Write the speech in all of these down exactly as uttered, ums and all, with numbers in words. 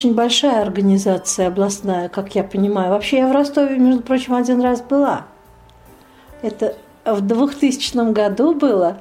Очень большая организация областная, как я понимаю. Вообще я в Ростове, между прочим, один раз была. Это в двухтысячном году было.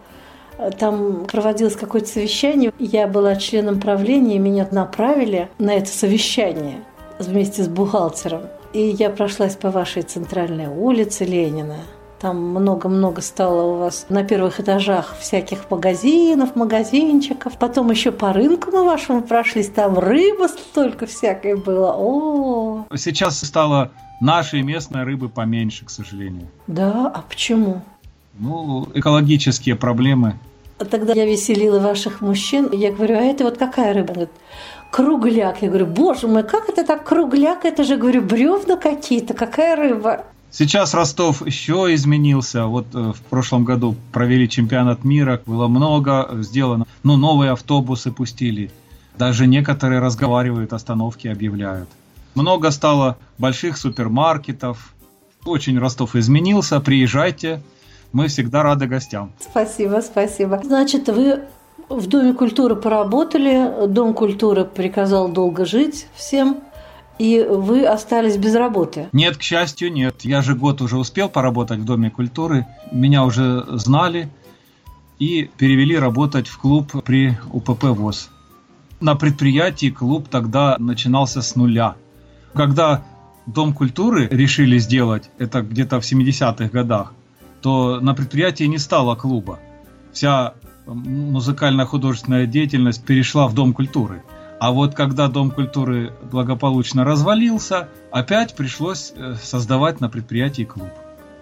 Там проводилось какое-то совещание. Я была членом правления, меня направили на это совещание вместе с бухгалтером. И я прошлась по вашей центральной улице Ленина. Там много-много стало у вас на первых этажах всяких магазинов, магазинчиков. Потом еще по рынку мы вашему прошлись. Там рыба столько всякой было. О! Сейчас стало нашей местной рыбы поменьше, к сожалению. Да? А почему? Ну, экологические проблемы. Тогда я веселила ваших мужчин. Я говорю, а это вот какая рыба? Он говорит, кругляк. Я говорю, боже мой, как это так кругляк? Это же, говорю, бревна какие-то. Какая рыба? Сейчас Ростов еще изменился. Вот э, в прошлом году провели чемпионат мира. Было много сделано. Ну, новые автобусы пустили. Даже некоторые разговаривают, остановки объявляют. Много стало больших супермаркетов. Очень Ростов изменился. Приезжайте. Мы всегда рады гостям. Спасибо, спасибо. Значит, вы в Доме культуры поработали. Дом культуры приказал долго жить всем. И вы остались без работы? Нет, к счастью, нет. Я же год уже успел поработать в Доме культуры. Меня уже знали и перевели работать в клуб при УПП ВОС. На предприятии клуб тогда начинался с нуля. Когда Дом культуры решили сделать, это где-то в семидесятых годах, то на предприятии не стало клуба. Вся музыкально-художественная деятельность перешла в Дом культуры. А вот когда Дом культуры благополучно развалился, опять пришлось создавать на предприятии клуб.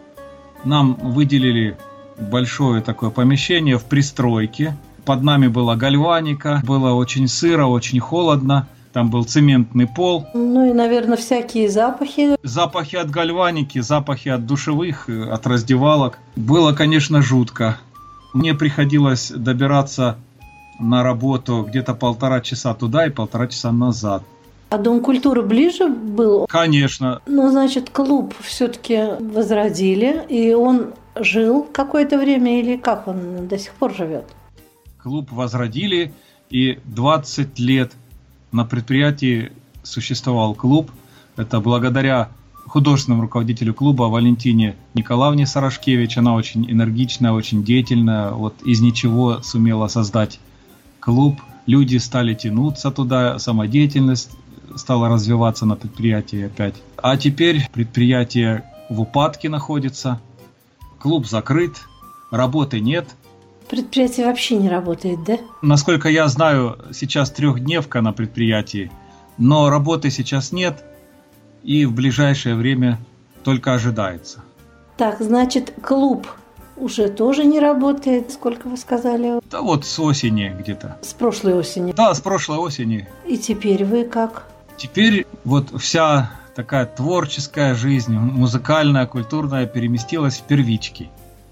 Нам выделили большое такое помещение в пристройке. Под нами была гальваника, было очень сыро, очень холодно. Там был цементный пол. Ну и, наверное, всякие запахи. Запахи от гальваники, запахи от душевых, от раздевалок. Было, конечно, жутко. Мне приходилось добираться на работу где-то полтора часа туда и полтора часа назад. А Дом культуры ближе был? Конечно. Ну, значит, клуб все-таки возродили, и он жил какое-то время, или как он до сих пор живет? Клуб возродили, и двадцать лет на предприятии существовал клуб. Это благодаря художественному руководителю клуба Валентине Николаевне Сарашкевич. Она очень энергичная, очень деятельная. Вот из ничего сумела создать клуб, люди стали тянуться туда, самодеятельность стала развиваться на предприятии опять. А теперь предприятие в упадке находится, клуб закрыт, работы нет. Предприятие вообще не работает, да? Насколько я знаю, сейчас трехдневка на предприятии, но работы сейчас нет и в ближайшее время только ожидается. Так, значит, клуб уже тоже не работает, сколько вы сказали? Да вот с осени где-то. С прошлой осени? Да, с прошлой осени. И теперь вы как? Теперь вот вся такая творческая жизнь, музыкальная, культурная переместилась в первички.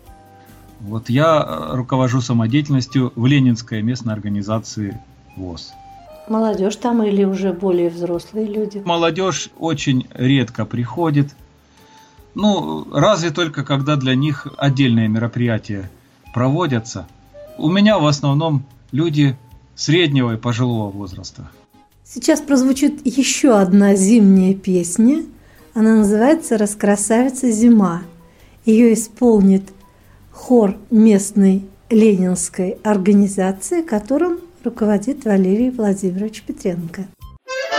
Вот я руковожу самодеятельностью в Ленинской местной организации ВОС. Молодежь там или уже более взрослые люди? Молодежь очень редко приходит. Ну, разве только когда для них отдельные мероприятия проводятся. У меня в основном люди среднего и пожилого возраста. Сейчас прозвучит еще одна зимняя песня. Она называется «Раскрасавица зима». Ее исполнит хор местной ленинской организации, которым руководит Валерий Владимирович Петренко.